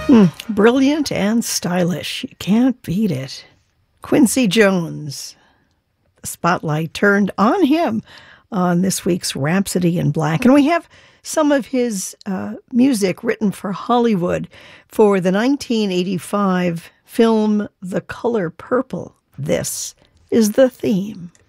Brilliant and stylish. You can't beat it. Quincy Jones. The spotlight turned on him on this week's Rhapsody in Black. And we have some of his music written for Hollywood for the 1985 film The Color Purple. This is the theme.